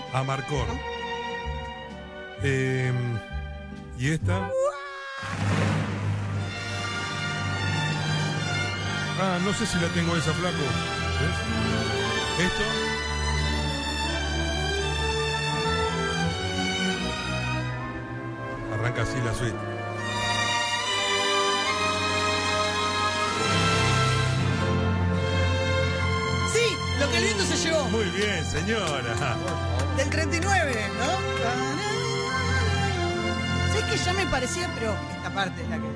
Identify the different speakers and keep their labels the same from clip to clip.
Speaker 1: Amarcord. ¿Y esta? No sé si la tengo esa, flaco. ¿Ves? ¿Esto? Arranca así la suite.
Speaker 2: Sí, lo que el viento se llevó.
Speaker 1: Muy bien, señora.
Speaker 2: Del 39, ¿no? Sé que ya me parecía, pero esta parte es la que...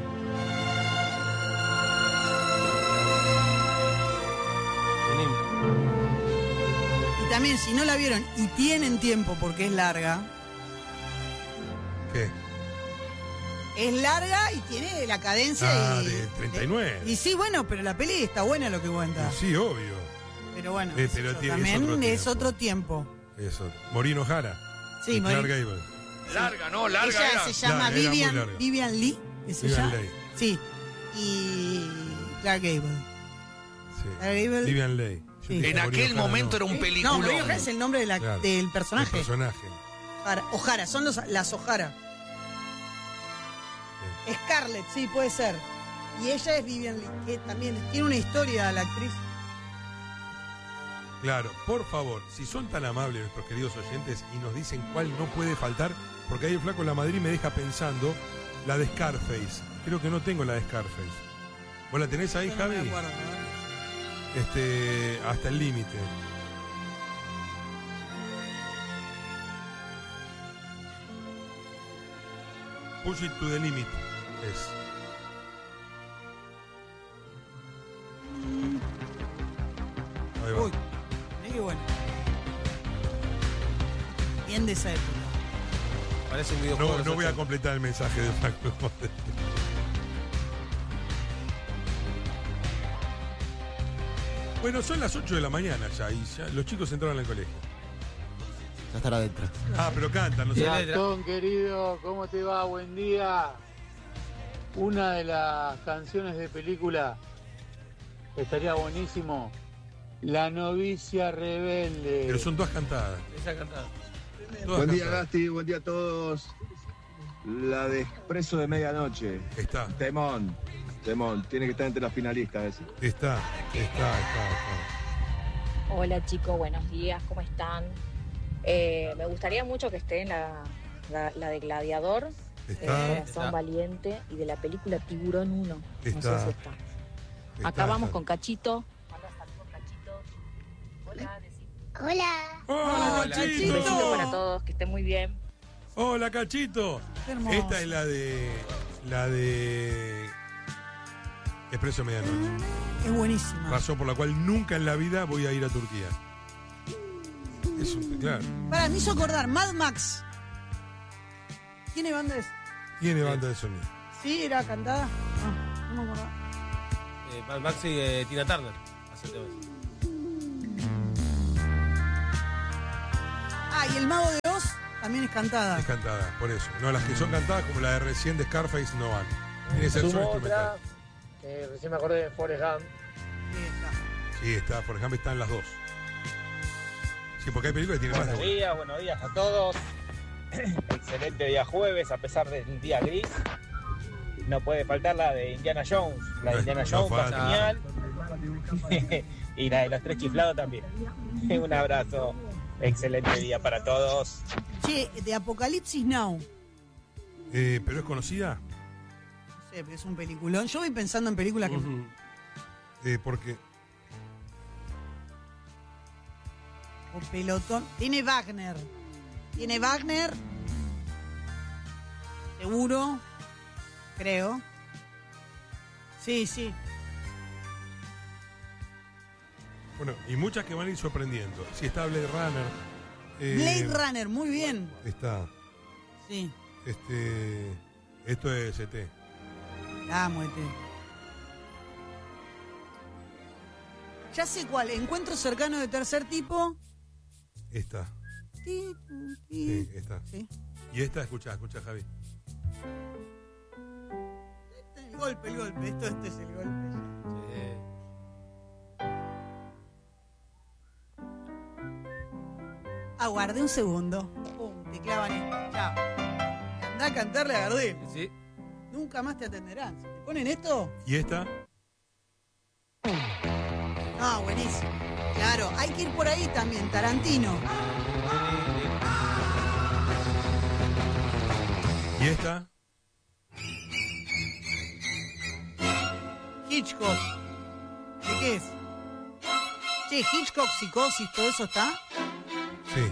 Speaker 2: Y también, si no la vieron y tienen tiempo porque es larga...
Speaker 1: ¿Qué?
Speaker 2: Es larga y tiene la cadencia
Speaker 1: de 39.
Speaker 2: Y sí, bueno, pero la peli está buena lo que cuenta.
Speaker 1: Sí, obvio.
Speaker 2: Pero bueno,
Speaker 1: pero
Speaker 2: también es otro tiempo.
Speaker 1: Eso. Morino Jara.
Speaker 2: Sí,
Speaker 1: Clark Gable.
Speaker 3: Larga, ¿no? Larga
Speaker 2: Ella
Speaker 3: era.
Speaker 2: se llama Vivian Lee. ¿Es
Speaker 1: Vivian
Speaker 2: ella?
Speaker 1: Leigh.
Speaker 2: Sí. Y Clark Gable.
Speaker 1: Sí.
Speaker 2: Clark Gable.
Speaker 1: Vivian Leigh.
Speaker 2: Sí.
Speaker 3: En aquel momento era un
Speaker 2: No,
Speaker 3: peliculón.
Speaker 2: Morino Jara es el nombre de
Speaker 1: Claro.
Speaker 2: del personaje.
Speaker 1: El personaje.
Speaker 2: O'Hara, son las O'Hara. Scarlett, sí, puede ser. Y ella es Vivian Lee, que también tiene una historia la actriz.
Speaker 1: Claro, por favor, si son tan amables nuestros queridos oyentes y nos dicen cuál no puede faltar, porque ahí el flaco en la Madrid me deja pensando la de Scarface. Creo que no tengo la de Scarface. ¿Vos la tenés ahí,
Speaker 2: Yo no
Speaker 1: Javi?
Speaker 2: me acuerdo, ¿no?
Speaker 1: Hasta el límite. Push it to the limit. Es. Ahí va.
Speaker 2: Uy, mirá qué bueno. Bien de esa época.
Speaker 4: Parece un videojuego.
Speaker 1: No voy a completar el mensaje de Flaco. Bueno, son las 8 de la mañana ya y ya los chicos entraron al colegio.
Speaker 5: Ya estará adentro.
Speaker 1: Pero cantan, no sé.
Speaker 6: Gastón, querido, ¿cómo te va? Buen día. Una de las canciones de película estaría buenísimo. La novicia rebelde.
Speaker 1: Pero son todas cantadas.
Speaker 4: Esa cantada.
Speaker 1: Todas
Speaker 7: Buen día,
Speaker 1: cantadas.
Speaker 7: Gasti, buen día a todos. La de Expreso de Medianoche.
Speaker 1: Está.
Speaker 7: Temón, tiene que estar entre las finalistas ese.
Speaker 1: Está.
Speaker 8: Hola chicos, buenos días, ¿cómo están? Me gustaría mucho que esté en la de Gladiador,
Speaker 1: Está.
Speaker 8: Son Valiente y de la película Tiburón 1. No sé si está. Acá vamos con Cachito. Manda saludos, Cachito. Hola,
Speaker 9: Hola.
Speaker 1: ¡Hola,
Speaker 8: Un
Speaker 1: Cachito!
Speaker 8: besito para todos, que estén muy bien.
Speaker 1: ¡Hola, Cachito!
Speaker 2: Hermoso.
Speaker 1: Esta es la de Expreso Medianoche.
Speaker 2: Es buenísima.
Speaker 1: Razón por la cual nunca en la vida voy a ir a Turquía. Es un, claro.
Speaker 2: Para, me hizo acordar, Mad Max. ¿Tiene banda de...
Speaker 1: Tiene banda de sonido.
Speaker 2: Sí, era cantada? No me acordaba.
Speaker 4: Mad Max y Tina Turner. Hace temas.
Speaker 2: Y el Mago de Oz también es cantada.
Speaker 1: Es cantada, por eso. No, las que son cantadas como la de recién de Scarface no van. Tiene que ser solo instrumental.
Speaker 6: Recién me acordé de Forrest Gump.
Speaker 2: Sí, está.
Speaker 1: Sí, está, por ejemplo, están las dos. Sí, porque hay películas que tienen más de una.
Speaker 10: Buenos días a todos. Excelente día jueves, a pesar del día gris. No puede faltar la de Indiana Jones. La de Indiana Jones está genial. Y la de los tres chiflados también. Un abrazo. Excelente día para todos.
Speaker 2: Che, de Apocalipsis Now.
Speaker 1: ¿Pero es conocida?
Speaker 2: No sé, pero es un peliculón. Yo voy pensando en películas que...
Speaker 1: Porque...
Speaker 2: O Pelotón. Tiene Wagner. Seguro. Creo. Sí.
Speaker 1: Bueno, y muchas que van a ir sorprendiendo. Sí, está Blade Runner.
Speaker 2: Blade Runner, muy bien.
Speaker 1: Está.
Speaker 2: Sí.
Speaker 1: Esto es ET.
Speaker 2: Muete. Ya sé cuál. Encuentro cercano de tercer tipo.
Speaker 1: Esta.
Speaker 2: Sí,
Speaker 1: esta.
Speaker 2: Sí.
Speaker 1: Y esta, escucha, Javi.
Speaker 2: El golpe. Este es el golpe. aguarde un segundo. Pum, te clavan esto. Chao. Andá a cantarle a Gardel.
Speaker 4: Sí.
Speaker 2: Nunca más te atenderán. Si te ponen esto,
Speaker 1: ¿Y esta?
Speaker 2: ah, buenísimo. Claro, hay que ir por ahí también, Tarantino.
Speaker 1: ¿Y esta?
Speaker 2: Hitchcock. ¿De qué es? Che, Hitchcock, Psicosis, todo eso está.
Speaker 1: Sí.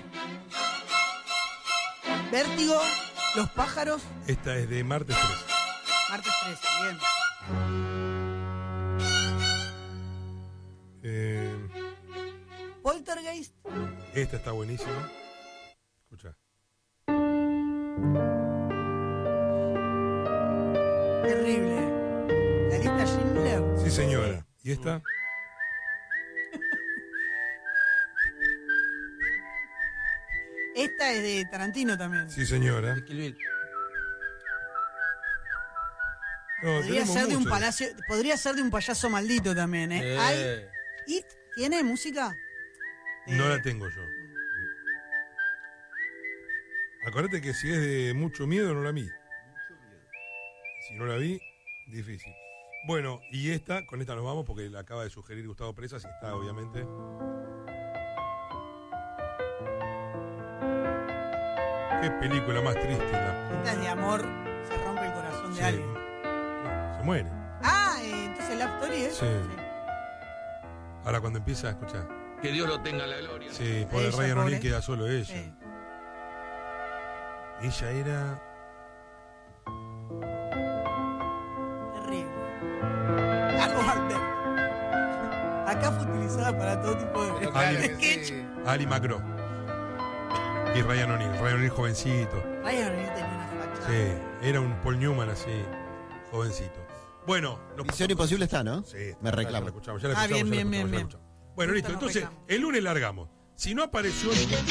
Speaker 2: Vértigo, Los pájaros,
Speaker 1: Esta es de Martes 3.
Speaker 2: Martes 13, bien. Poltergeist,
Speaker 1: Esta está buenísima. Escucha.
Speaker 2: terrible. La lista Schindler.
Speaker 1: Sí, señora. ¿Y esta?
Speaker 2: Esta es de Tarantino también.
Speaker 1: Sí, señora.
Speaker 4: Kill Bill.
Speaker 1: No,
Speaker 2: Podría
Speaker 1: tenemos
Speaker 2: ser de un
Speaker 1: muchas.
Speaker 2: palacio, podría ser de un payaso maldito también, ¿eh? Hay, ¿It tiene música?
Speaker 1: No la tengo yo. Acordate que si es de mucho miedo, no la vi. Si no la vi, difícil. Bueno, y esta, con esta nos vamos porque la acaba de sugerir Gustavo Presas y está, obviamente. Qué película más triste.
Speaker 2: Esta es de amor, se rompe el corazón de
Speaker 1: Sí.
Speaker 2: alguien.
Speaker 1: Se muere.
Speaker 2: Ah, entonces Love Story es.
Speaker 1: Sí. Ahora cuando empieza a escuchar.
Speaker 3: Que Dios lo tenga en la gloria.
Speaker 1: Sí, pobre
Speaker 2: Ella,
Speaker 1: Ryan
Speaker 2: pobre.
Speaker 1: O'Neal queda solo ella.
Speaker 2: Sí.
Speaker 1: Ella era.
Speaker 2: Terrible. Walter. Acá fue utilizada para todo tipo de
Speaker 1: Ali,
Speaker 2: sketch.
Speaker 1: Ali McGraw. Y Ryan O'Neal. Ryan O'Neal jovencito.
Speaker 2: Ryan O'Neal tenía una facha.
Speaker 1: Sí, era un Paul Newman así, jovencito. Bueno,
Speaker 5: Misión Imposible está, ¿no?
Speaker 1: Sí,
Speaker 5: Me
Speaker 1: ya
Speaker 5: reclamo.
Speaker 1: la escuchamos, ya la
Speaker 2: Ah,
Speaker 1: escuchamos,
Speaker 2: bien,
Speaker 1: ya la
Speaker 2: bien,
Speaker 1: escuchamos, ya la
Speaker 2: bien,
Speaker 1: escuchamos. Bueno,
Speaker 2: Me
Speaker 1: listo,
Speaker 2: gusta, nos
Speaker 1: entonces
Speaker 2: reclamo.
Speaker 1: el lunes largamos. Si no apareció.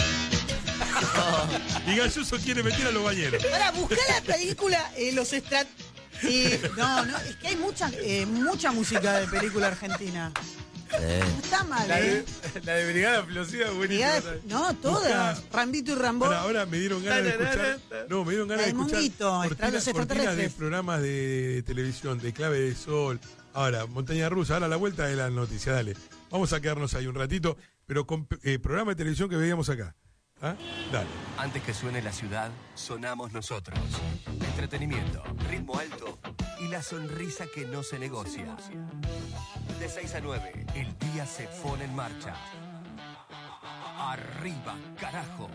Speaker 1: Y Galloso quiere meter a los bañeros.
Speaker 2: Para buscar la película, los estrat... no, es que hay mucha música de película argentina. No está mal,
Speaker 4: La
Speaker 2: ¿eh?
Speaker 4: de Brigada Explosiva es buenísima.
Speaker 2: Brigada- No, todas. Rambito y Rambo.
Speaker 1: Ahora me dieron ganas de escuchar. No, me dieron ganas
Speaker 2: La
Speaker 1: de
Speaker 2: de
Speaker 1: escuchar
Speaker 2: Monguito, los
Speaker 1: cortinas de
Speaker 2: extraterrestres.
Speaker 1: programas de televisión, de Clave de Sol. Ahora, Montaña Rusa, ahora la vuelta de la noticia, dale. Vamos a quedarnos ahí un ratito, pero con programa de televisión que veíamos acá. ¿Ah? Dale.
Speaker 9: Antes que suene la ciudad, sonamos nosotros. Entretenimiento, ritmo alto y la sonrisa que no se negocia. De 6 a 9, el día se pone en marcha. Arriba, carajo.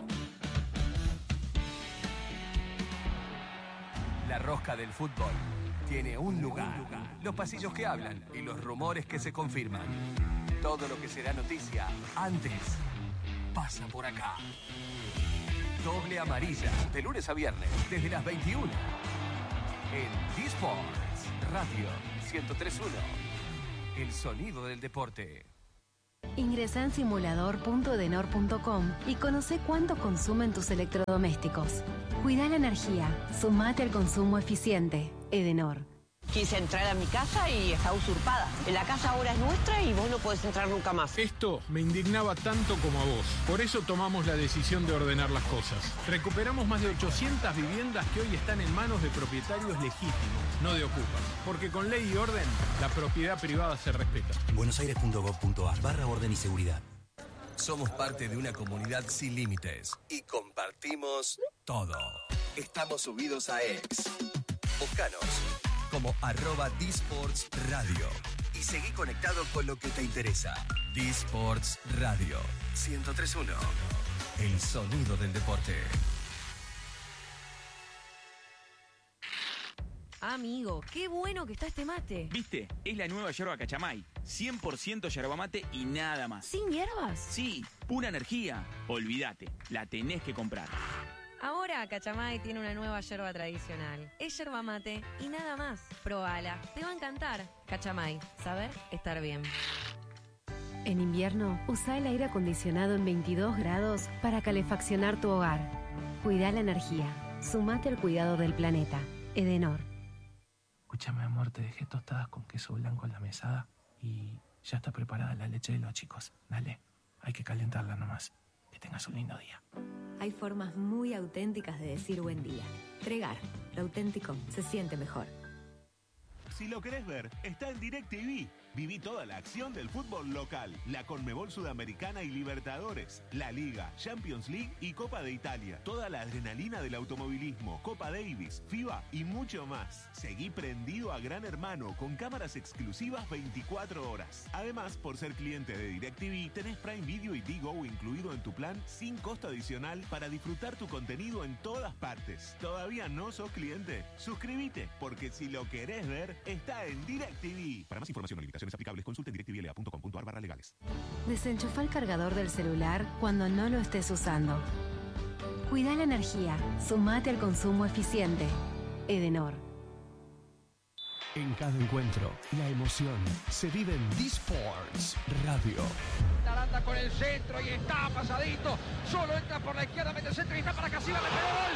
Speaker 9: La rosca del fútbol tiene un lugar. Los pasillos que hablan y los rumores que se confirman. Todo lo que será noticia antes pasa por acá. Doble amarilla, de lunes a viernes, desde las 21. En D-Sports Radio 103.1. El sonido del deporte.
Speaker 11: Ingresá en simulador.edenor.com y conoce cuánto consumen tus electrodomésticos. Cuida la energía, sumate al consumo eficiente. Edenor.
Speaker 12: Quise entrar a mi casa y está usurpada. La casa ahora es nuestra y vos no podés entrar nunca más.
Speaker 13: Esto me indignaba tanto como a vos. Por eso tomamos la decisión de ordenar las cosas. Recuperamos más de 800 viviendas que hoy están en manos de propietarios legítimos, no de ocupas. Porque con ley y orden, la propiedad privada se respeta.
Speaker 9: buenosaires.gov.ar/orden y seguridad. Somos parte de una comunidad sin límites y compartimos todo. Estamos subidos a X. Búscanos como @D-Sports Radio y seguí conectado con lo que te interesa. D-Sports Radio 103.1. El sonido del deporte.
Speaker 14: Amigo, qué bueno que está este mate.
Speaker 15: ¿Viste? Es la nueva yerba Cachamay. 100% yerba mate y nada más.
Speaker 14: ¿Sin hierbas?
Speaker 15: Sí, pura energía. Olvídate, la tenés que comprar.
Speaker 14: Ahora Cachamay tiene una nueva yerba tradicional. Es yerba mate y nada más. Probala, te va a encantar. Cachamay, saber estar bien.
Speaker 11: En invierno, usa el aire acondicionado en 22 grados para calefaccionar tu hogar. Cuida la energía. Sumate al cuidado del planeta. Edenor.
Speaker 16: Escúchame, amor, te dejé tostadas con queso blanco en la mesada y ya está preparada la leche de los chicos. Dale, hay que calentarla nomás. Que tengas un lindo día.
Speaker 11: Hay formas muy auténticas de decir buen día. Tregar, lo auténtico se siente mejor.
Speaker 17: Si lo querés ver, está en DirecTV. Viví toda la acción del fútbol local, la Conmebol Sudamericana y Libertadores, la Liga, Champions League y Copa de Italia. Toda la adrenalina del automovilismo, Copa Davis, FIBA y mucho más. Seguí prendido a Gran Hermano con cámaras exclusivas 24 horas. Además, por ser cliente de DirecTV, tenés Prime Video y Digo incluido en tu plan sin costo adicional para disfrutar tu contenido en todas partes. ¿Todavía no sos cliente? Suscríbete, porque si lo querés ver, está en DirecTV. Para más información o limitaciones aplicables, consulten directvla.com.ar/legales.
Speaker 11: Desenchufa el cargador del celular cuando no lo estés usando. Cuida la energía. Sumate al consumo eficiente. Edenor.
Speaker 9: En cada encuentro, la emoción se vive en D-Sports Radio.
Speaker 3: Aranda con el centro y está pasadito. Solo entra por la izquierda, mete el centro y está para Casíbar. ¡Le pegó gol!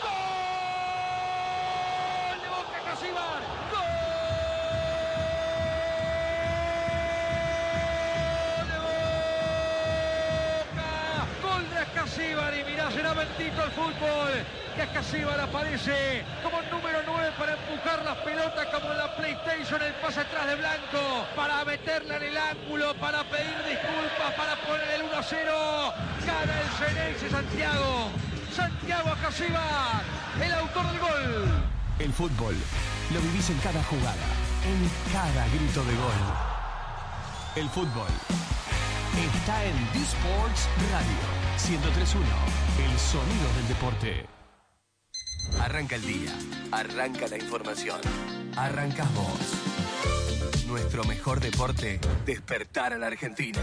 Speaker 3: ¡Gol de Boca Casíbar! ¡Gol! Casíbar, y mirá, será bendito el fútbol, que Casíbar aparece como número 9 para empujar las pelotas como en la PlayStation, el pase atrás de Blanco, para meterla en el ángulo, para pedir disculpas, para poner el 1-0, gana el Xeneize Santiago Casíbar, el autor del gol.
Speaker 9: El fútbol lo vivís en cada jugada, en cada grito de gol. El fútbol está en D-Sports Radio. 103.1, el sonido del deporte.
Speaker 18: Arranca el día, arranca la información, arrancás vos. Nuestro mejor deporte, despertar a la Argentina.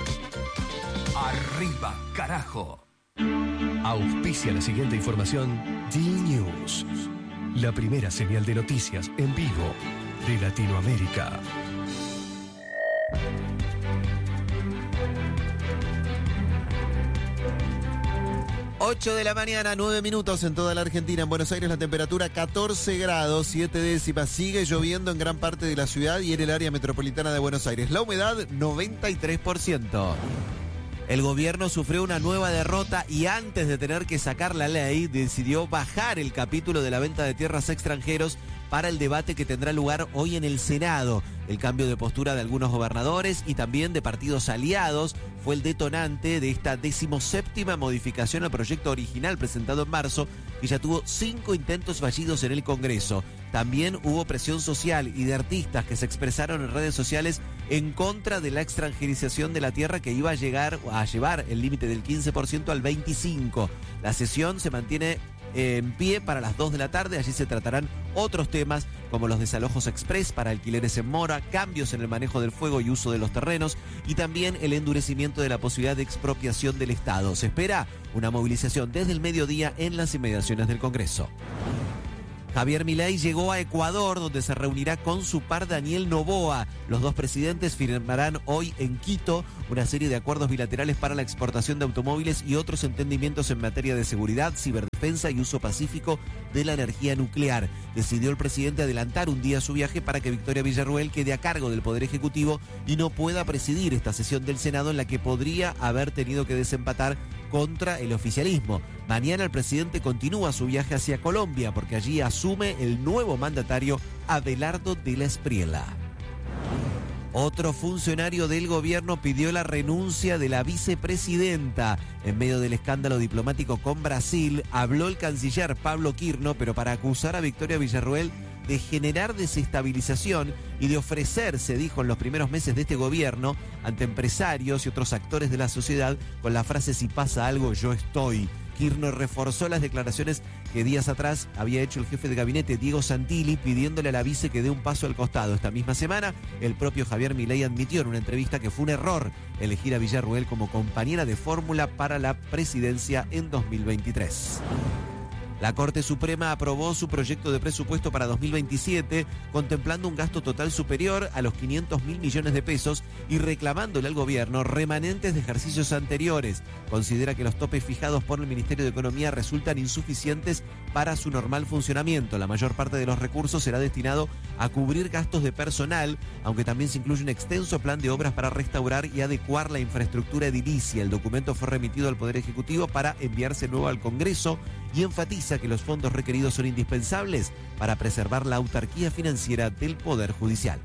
Speaker 18: Arriba, carajo. Auspicia la siguiente información, D-News. La primera señal de noticias en vivo de Latinoamérica.
Speaker 5: 8 de la mañana, 9 minutos en toda la Argentina. En Buenos Aires la temperatura 14 grados, 7 décimas. Sigue lloviendo en gran parte de la ciudad y en el área metropolitana de Buenos Aires. La humedad, 93%. El gobierno sufrió una nueva derrota y antes de tener que sacar la ley, decidió bajar el capítulo de la venta de tierras a extranjeros para el debate que tendrá lugar hoy en el Senado. El cambio de postura de algunos gobernadores y también de partidos aliados fue el detonante de esta 17ª modificación al proyecto original presentado en marzo, que ya tuvo 5 intentos fallidos en el Congreso. También hubo presión social y de artistas que se expresaron en redes sociales en contra de la extranjerización de la tierra, que iba a llevar el límite del 15% al 25%. La sesión se mantiene en pie para las 2 de la tarde. Allí se tratarán otros temas como los desalojos express para alquileres en mora, cambios en el manejo del fuego y uso de los terrenos y también el endurecimiento de la posibilidad de expropiación del Estado. Se espera una movilización desde el mediodía en las inmediaciones del Congreso. Javier Milei llegó a Ecuador, donde se reunirá con su par Daniel Noboa. Los dos presidentes firmarán hoy en Quito una serie de acuerdos bilaterales para la exportación de automóviles y otros entendimientos en materia de seguridad, ciberdefensa y uso pacífico de la energía nuclear. Decidió el presidente adelantar un día su viaje para que Victoria Villarruel quede a cargo del Poder Ejecutivo y no pueda presidir esta sesión del Senado, en la que podría haber tenido que desempatar contra el oficialismo. Mañana el presidente continúa su viaje hacia Colombia, porque allí asume el nuevo mandatario Abelardo de la Espriella. Otro funcionario del gobierno pidió la renuncia de la vicepresidenta. En medio del escándalo diplomático con Brasil, habló el canciller Pablo Quirno, pero para acusar a Victoria Villarruel de generar desestabilización y de ofrecerse, dijo, en los primeros meses de este gobierno ante empresarios y otros actores de la sociedad con la frase "si pasa algo, yo estoy". Quirno reforzó las declaraciones que días atrás había hecho el jefe de gabinete Diego Santilli, pidiéndole a la vice que dé un paso al costado. Esta misma semana, el propio Javier Milei admitió en una entrevista que fue un error elegir a Villarruel como compañera de fórmula para la presidencia en 2023. La Corte Suprema aprobó su proyecto de presupuesto para 2027, contemplando un gasto total superior a los 500.000 millones de pesos y reclamándole al gobierno remanentes de ejercicios anteriores. Considera que los topes fijados por el Ministerio de Economía resultan insuficientes para su normal funcionamiento. La mayor parte de los recursos será destinado a cubrir gastos de personal, aunque también se incluye un extenso plan de obras para restaurar y adecuar la infraestructura edilicia. El documento fue remitido al Poder Ejecutivo para enviarse nuevo al Congreso y enfatiza que los fondos requeridos son indispensables para preservar la autarquía financiera del Poder Judicial.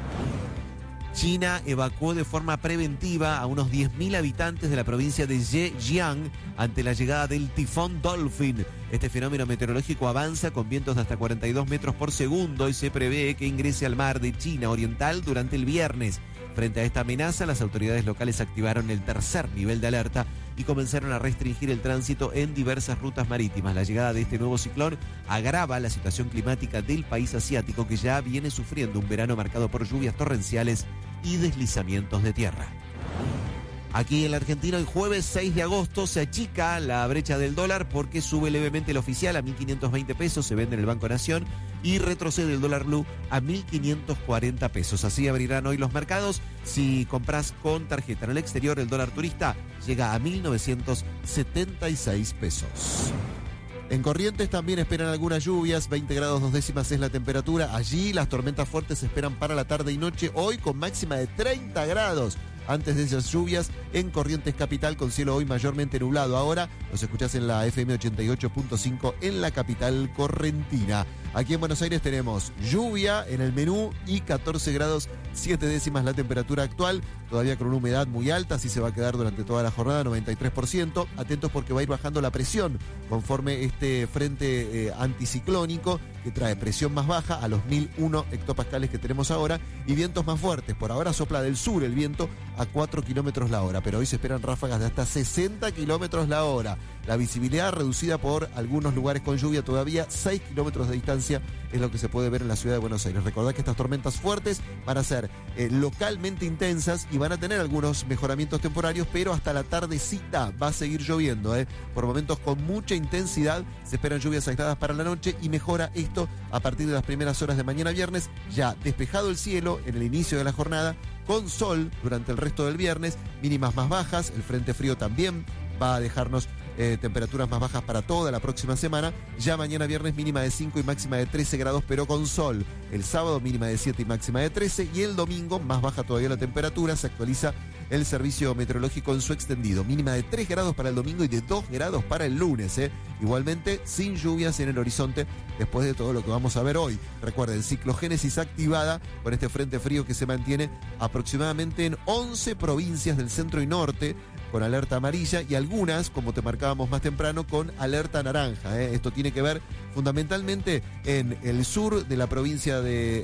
Speaker 5: China evacuó de forma preventiva a unos 10.000 habitantes de la provincia de Zhejiang ante la llegada del tifón Dolphin. Este fenómeno meteorológico avanza con vientos de hasta 42 metros por segundo y se prevé que ingrese al mar de China Oriental durante el viernes. Frente a esta amenaza, las autoridades locales activaron el tercer nivel de alerta y comenzaron a restringir el tránsito en diversas rutas marítimas. La llegada de este nuevo ciclón agrava la situación climática del país asiático, que ya viene sufriendo un verano marcado por lluvias torrenciales y deslizamientos de tierra. Aquí en la Argentina, el jueves 6 de agosto se achica la brecha del dólar porque sube levemente el oficial a 1.520 pesos, se vende en el Banco Nación, y retrocede el dólar blue a 1.540 pesos. Así abrirán hoy los mercados. Si compras con tarjeta en el exterior, el dólar turista llega a 1.976 pesos. En Corrientes también esperan algunas lluvias, 20 grados 2 décimas es la temperatura. Allí las tormentas fuertes se esperan para la tarde y noche, hoy con máxima de 30 grados. Antes de esas lluvias, en Corrientes Capital, con cielo hoy mayormente nublado. Ahora los escuchás en la FM 88.5 en la capital correntina. Aquí en Buenos Aires tenemos lluvia en el menú y 14 grados 7 décimas la temperatura actual, todavía con una humedad muy alta, así se va a quedar durante toda la jornada, 93%. Atentos porque va a ir bajando la presión conforme este frente anticiclónico que trae presión más baja a los 1001 hectopascales que tenemos ahora y vientos más fuertes. Por ahora sopla del sur el viento a 4 kilómetros la hora, pero hoy se esperan ráfagas de hasta 60 kilómetros la hora. La visibilidad reducida por algunos lugares con lluvia, todavía 6 kilómetros de distancia es lo que se puede ver en la ciudad de Buenos Aires. Recordad que estas tormentas fuertes van a ser localmente intensas y van a tener algunos mejoramientos temporarios, pero hasta la tardecita va a seguir lloviendo. Por momentos con mucha intensidad, se esperan lluvias aisladas para la noche y mejora esto a partir de las primeras horas de mañana viernes, ya despejado el cielo en el inicio de la jornada, con sol durante el resto del viernes, mínimas más bajas, el frente frío también va a dejarnos temperaturas más bajas para toda la próxima semana. Ya mañana viernes mínima de 5 y máxima de 13 grados, pero con sol. El sábado mínima de 7 y máxima de 13. Y el domingo más baja todavía la temperatura. Se actualiza el servicio meteorológico en su extendido. Mínima de 3 grados para el domingo y de 2 grados para el lunes. Igualmente sin lluvias en el horizonte después de todo lo que vamos a ver hoy. Recuerden, ciclogénesis activada con este frente frío que se mantiene aproximadamente en 11 provincias del centro y norte, con alerta amarilla, y algunas, como te marcábamos más temprano, con alerta naranja. Esto tiene que ver fundamentalmente en el sur de la provincia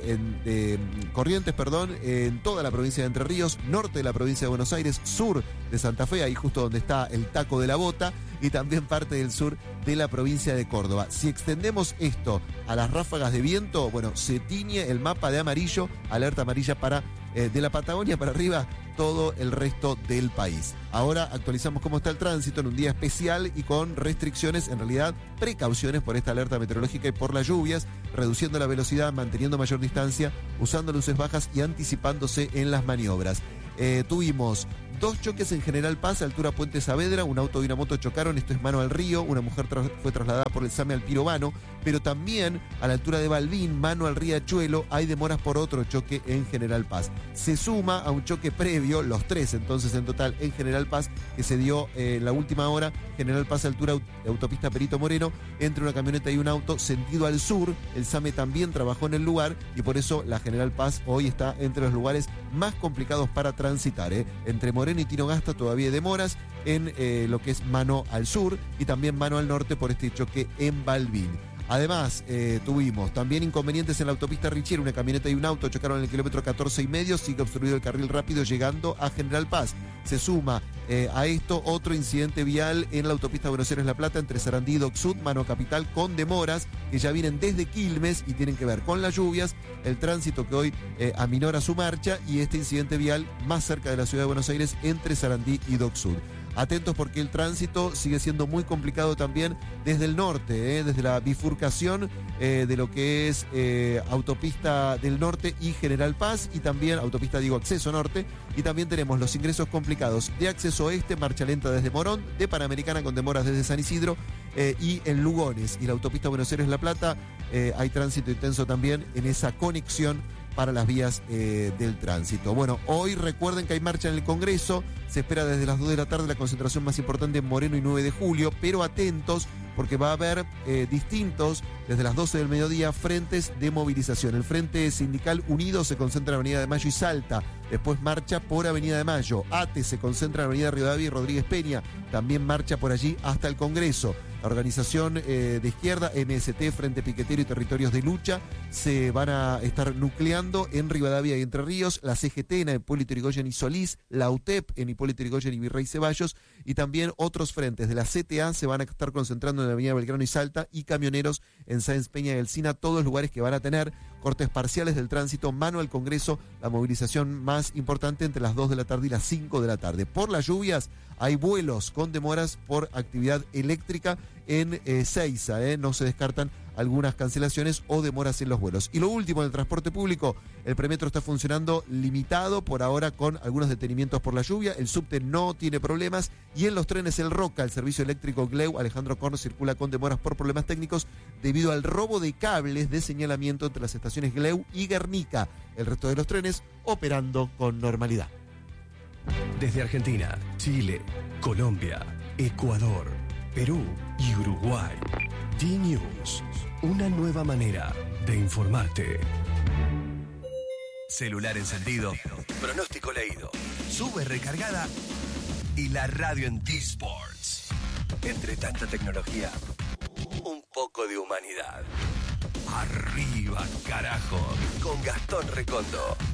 Speaker 5: de Corrientes, en toda la provincia de Entre Ríos, norte de la provincia de Buenos Aires, sur de Santa Fe, ahí justo donde está el Taco de la Bota, y también parte del sur de la provincia de Córdoba. Si extendemos esto a las ráfagas de viento, bueno, se tiñe el mapa de amarillo, alerta amarilla para de la Patagonia para arriba, todo el resto del país. Ahora actualizamos cómo está el tránsito en un día especial y con restricciones, en realidad precauciones por esta alerta meteorológica y por las lluvias, reduciendo la velocidad, manteniendo mayor distancia, usando luces bajas y anticipándose en las maniobras. Tuvimos 2 choques en General Paz, altura Puente Saavedra, un auto y una moto chocaron, esto es mano al río, una mujer fue trasladada por el SAME al Pirobano, pero también a la altura de Balbín, mano al Riachuelo, hay demoras por otro choque en General Paz. Se suma a un choque previo, los 3 entonces en total en General Paz, que se dio en la última hora, General Paz altura de autopista Perito Moreno, entre una camioneta y un auto sentido al sur. El SAME también trabajó en el lugar y por eso la General Paz hoy está entre los lugares más complicados para transitar. Entre Moreno y Tinogasta todavía hay demoras en lo que es mano al sur y también mano al norte por este choque en Balbín. Además, tuvimos también inconvenientes en la autopista Richier, una camioneta y un auto chocaron en el kilómetro 14,5, sigue obstruido el carril rápido llegando a General Paz. Se suma a esto otro incidente vial en la autopista Buenos Aires-La Plata entre Sarandí y Dock Sud, mano capital, con demoras que ya vienen desde Quilmes y tienen que ver con las lluvias, el tránsito que hoy aminora su marcha y este incidente vial más cerca de la ciudad de Buenos Aires entre Sarandí y Dock Sud. Atentos porque el tránsito sigue siendo muy complicado también desde el norte, desde la bifurcación de lo que es Autopista del Norte y General Paz, y también Autopista, Acceso Norte, y también tenemos los ingresos complicados de Acceso Oeste, marcha lenta desde Morón, de Panamericana con demoras desde San Isidro, y en Lugones y la Autopista Buenos Aires-La Plata hay tránsito intenso también en esa conexión para las vías del tránsito. Bueno, hoy recuerden que hay marcha en el Congreso, se espera desde las 2 de la tarde la concentración más importante en Moreno y 9 de julio, pero atentos porque va a haber distintos, desde las 12 del mediodía, frentes de movilización. El Frente Sindical Unido se concentra en Avenida de Mayo y Salta, después marcha por Avenida de Mayo. ATE se concentra en Avenida Rivadavia y Rodríguez Peña, también marcha por allí hasta el Congreso. La organización de izquierda, MST, Frente Piquetero y Territorios de Lucha, se van a estar nucleando en Rivadavia y Entre Ríos, la CGT en Hipólito Yrigoyen y Solís, la UTEP en Hipólito Yrigoyen y Virrey Ceballos, y también otros frentes de la CTA se van a estar concentrando en la Avenida Belgrano y Salta, y camioneros en Sáenz Peña y Elcina, todos lugares que van a tener cortes parciales del tránsito, mano al Congreso, la movilización más importante entre las 2 de la tarde y las 5 de la tarde. Por las lluvias hay vuelos con demoras por actividad eléctrica en Seiza, no se descartan algunas cancelaciones o demoras en los vuelos. Y lo último, en el transporte público, el premetro está funcionando limitado por ahora con algunos detenimientos por la lluvia, el subte no tiene problemas, y en los trenes el Roca, el servicio eléctrico Gleu Alejandro Korn, circula con demoras por problemas técnicos debido al robo de cables de señalamiento entre las estaciones Gleu y Guernica. El resto de los trenes operando con normalidad.
Speaker 18: Desde Argentina, Chile, Colombia, Ecuador, Perú y Uruguay, D-News, una nueva manera de informarte. Celular encendido, pronóstico leído, sube recargada y la radio en D-Sports. Entre tanta tecnología, un poco de humanidad. Arriba, carajo, con Gastón Recondo.